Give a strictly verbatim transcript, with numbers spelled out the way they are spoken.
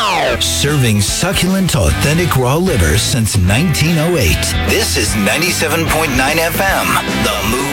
Serving succulent, authentic raw liver since nineteen oh eight. This is ninety-seven point nine F M, The Move.